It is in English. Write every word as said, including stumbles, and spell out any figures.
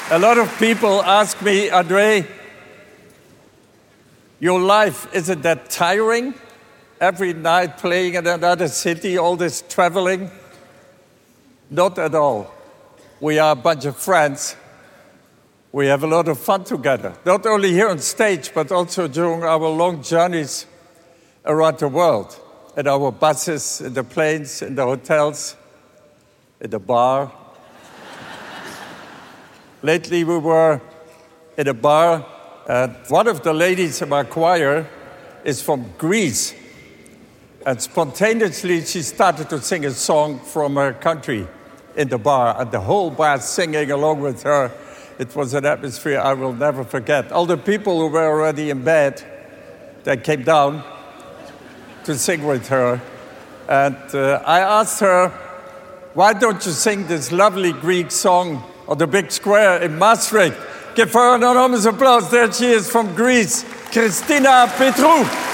A lot of people ask me, Andre, your life, isn't that tiring? Every night playing in another city, all this traveling? Not at all. We are a bunch of friends. We have a lot of fun together, not only here on stage, but also during our long journeys around the world, in our buses, in the planes, in the hotels, in the bar. Lately we were in a bar, and one of the ladies in my choir is from Greece. And spontaneously she started to sing a song from her country in the bar, and the whole bar singing along with her. It was an atmosphere I will never forget. All the people who were already in bed, they came down to sing with her. And uh, I asked her, why don't you sing this lovely Greek song on the big square in Maastricht? Give her an enormous applause. There she is from Greece, Christina Petrou.